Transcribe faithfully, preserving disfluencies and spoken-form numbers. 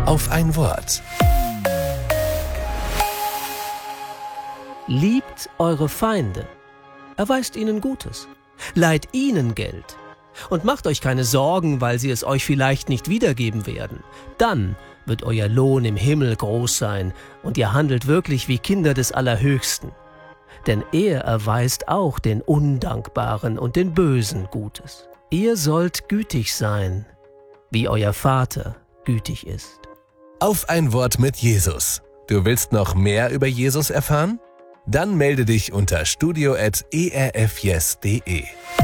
Auf ein Wort. Liebt eure Feinde, erweist ihnen Gutes, leiht ihnen Geld und macht euch keine Sorgen, weil sie es euch vielleicht nicht wiedergeben werden. Dann wird euer Lohn im Himmel groß sein und ihr handelt wirklich wie Kinder des Allerhöchsten. Denn er erweist auch den Undankbaren und den Bösen Gutes. Ihr sollt gütig sein, wie euer Vater gütig ist. Auf ein Wort mit Jesus. Du willst noch mehr über Jesus erfahren? Dann melde dich unter studio at e r f yes punkt de.